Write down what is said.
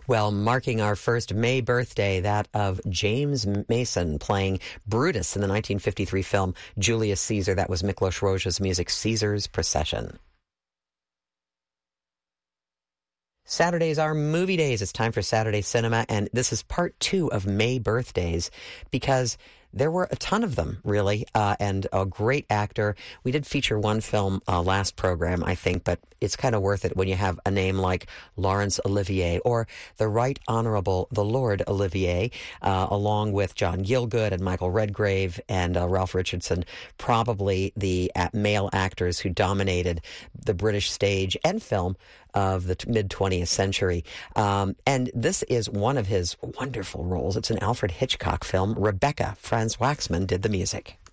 Well, marking our first May birthday, that of James Mason playing Brutus in the 1953 film Julius Caesar. That was Miklos Rozsa's music, Caesar's Procession. Saturdays are movie days. It's time for Saturday Cinema, and this is part 2 of May birthdays because there were a ton of them, really, and a great actor. We did feature one film last program, I think, but it's kind of worth it when you have a name like Laurence Olivier or the Right Honorable the Lord Olivier, along with John Gielgud and Michael Redgrave and Ralph Richardson, probably the male actors who dominated the British stage and film of the mid-20th century. And this is one of his wonderful roles. It's an Alfred Hitchcock film, Rebecca. Franz Waxman did the music.